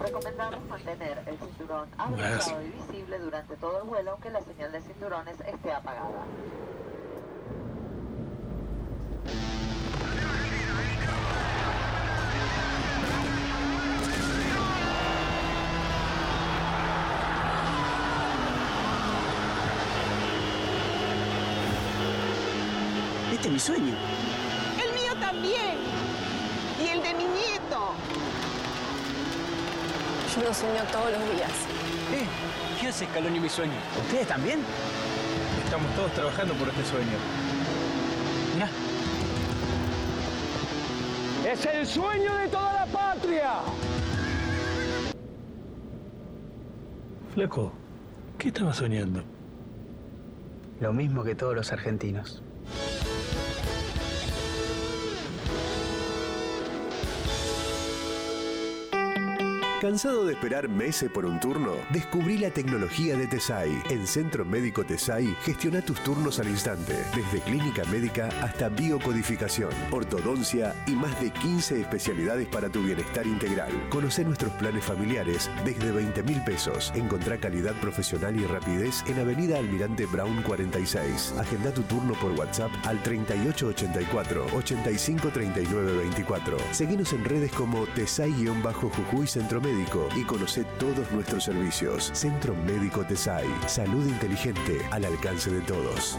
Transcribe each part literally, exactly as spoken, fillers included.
Recomendamos mantener el cinturón abrochado y visible durante todo el vuelo, aunque la señal de cinturones esté apagada. Este es mi sueño. El mío también. Y el de mi nieto. Yo lo sueño todos los días. Eh, ¿qué hace Scaloni mi sueño? ¿Ustedes también? Estamos todos trabajando por este sueño. Mirá. ¡Es el sueño de toda la patria! Flaco, ¿qué estabas soñando? Lo mismo que todos los argentinos. ¿Cansado de esperar meses por un turno? Descubrí la tecnología de Tesai. En Centro Médico Tesai, gestiona tus turnos al instante, desde clínica médica hasta biocodificación, ortodoncia y más de quince especialidades para tu bienestar integral. Conocé nuestros planes familiares desde veinte mil pesos. Encontrá calidad profesional y rapidez en Avenida Almirante Brown cuarenta y seis. Agenda tu turno por WhatsApp al treinta y ocho ochenta y cuatro, ochenta y cinco treinta y nueve veinticuatro. Seguinos en redes como Tesai-Jujuy Centro Médico y conoce todos nuestros servicios. Centro Médico Tesai. Salud inteligente al alcance de todos.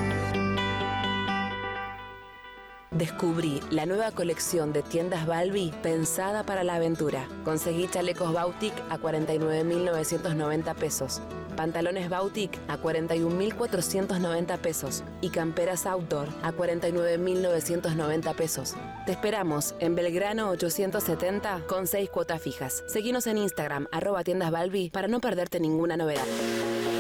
Descubrí la nueva colección de tiendas Balbi pensada para la aventura. Conseguí chalecos Bautic a cuarenta y nueve mil novecientos noventa pesos, pantalones Bautic a cuarenta y un mil cuatrocientos noventa pesos y camperas Outdoor a cuarenta y nueve mil novecientos noventa pesos. Te esperamos en Belgrano ochocientos setenta con seis cuotas fijas. Seguinos en Instagram, arroba tiendas Balbi, para no perderte ninguna novedad.